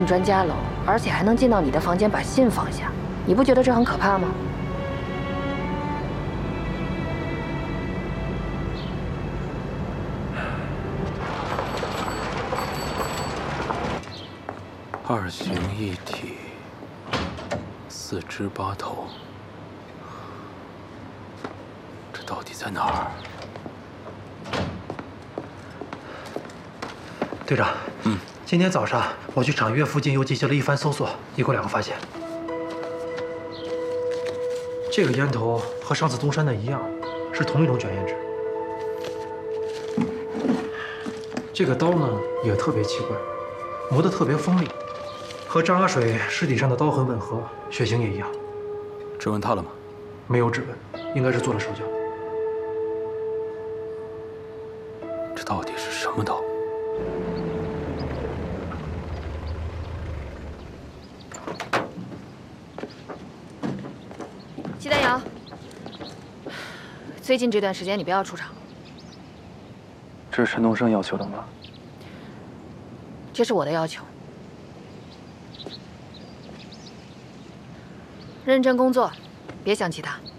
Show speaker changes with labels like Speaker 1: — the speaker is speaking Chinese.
Speaker 1: 专家楼，而且还能进到你的房间把信放下，你不觉得这很可怕吗？
Speaker 2: 二形一体，四肢八头，这到底在哪儿？
Speaker 3: 队长，今天早上我去厂医院附近又进行了一番搜索，一共2个发现。这个烟头和上次东山的一样，是同一种卷烟纸。这个刀呢也特别奇怪，磨得特别锋利，和张阿水尸体上的刀痕吻合，血型也一样。
Speaker 2: 指纹他了吗？
Speaker 3: 没有指纹，应该是做了手脚。
Speaker 2: 这到底是什么刀？
Speaker 1: 季丹瑶，最近这段时间你不要出场。
Speaker 2: 这是陈东升要求的吗？
Speaker 1: 这是我的要求。认真工作，别想其他。